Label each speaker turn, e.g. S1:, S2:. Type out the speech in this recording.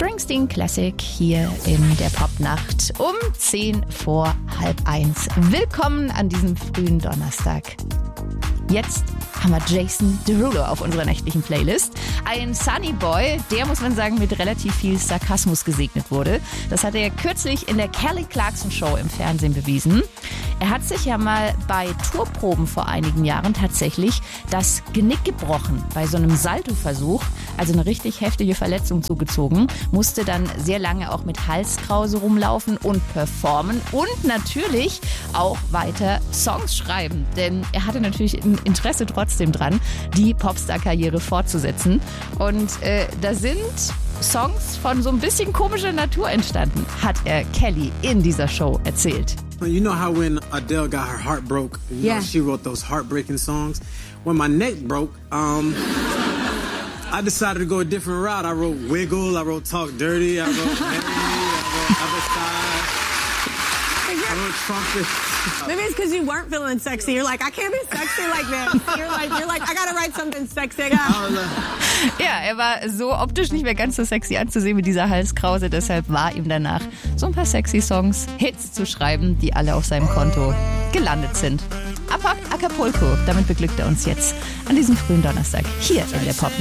S1: Springsteen Classic hier in der Popnacht um 1:10 Willkommen an diesem frühen Donnerstag. Jetzt haben wir Jason Derulo auf unserer nächtlichen Playlist. Ein Sunny Boy, der, muss man sagen, mit relativ viel Sarkasmus gesegnet wurde. Das hat er kürzlich in der Kelly Clarkson Show im Fernsehen bewiesen. Er hat sich ja mal bei Tourproben vor einigen Jahren tatsächlich das Genick gebrochen bei so einem Saltoversuch, also eine richtig heftige Verletzung zugezogen, musste dann sehr lange auch mit Halskrause rumlaufen und performen und natürlich auch weiter Songs schreiben, denn er hatte natürlich ein Interesse trotzdem dran, die Popstar-Karriere fortzusetzen. Und da sind Songs von so ein bisschen komischer Natur entstanden, hat er Kelly in dieser Show erzählt.
S2: You know how when Adele got her heart broke, you know, she wrote those heartbreaking songs? When my neck broke, I decided to go a different route. I wrote Wiggle, I wrote Talk Dirty, I wrote Mary, I wrote Other Side, I wrote Trumpet.
S3: Maybe it's because you weren't feeling sexy. You're like, I can't be sexy like this. You're like, I gotta write something sexy.
S1: Ja, er war so optisch nicht mehr ganz so sexy anzusehen mit dieser Halskrause. Deshalb war ihm danach, so ein paar sexy Songs, Hits zu schreiben, die alle auf seinem Konto gelandet sind. Acapulco, damit beglückt er uns jetzt an diesem frühen Donnerstag hier in der Pop.